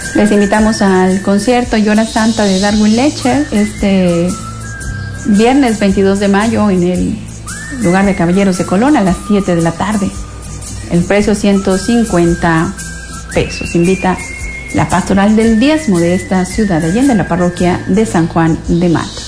Les invitamos al concierto Llora Santa de Darwin Lecher este viernes 22 de mayo en el lugar de Caballeros de Colón a las 7 de la tarde. El precio 150 pesos. Invita la pastoral del diezmo de esta ciudad, allá en la parroquia de San Juan de Mata.